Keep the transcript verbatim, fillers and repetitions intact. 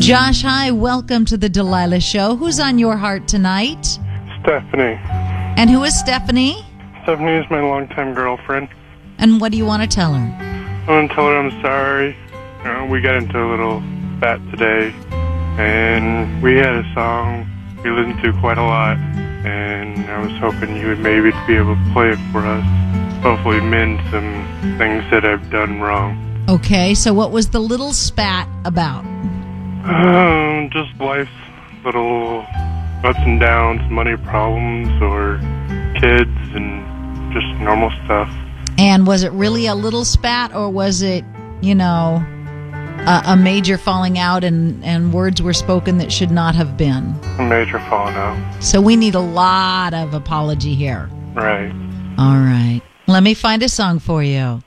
Josh, hi. Welcome to the Delilah Show. Who's on your heart tonight? Stephanie. And who is Stephanie? Stephanie is my longtime girlfriend. And what do you want to tell her? I want to tell her I'm sorry. Uh, we got into a little spat today, and we had a song we listened to quite a lot, and I was hoping you would maybe be able to play it for us. Hopefully mend some things that I've done wrong. Okay, so what was the little spat about? Um, just life's little ups and downs, money problems, or kids, and just normal stuff. And was it really a little spat, or was it, you know, a, a major falling out and, and words were spoken that should not have been? A major falling out. So we need a lot of apology here. Right. All right. Let me find a song for you.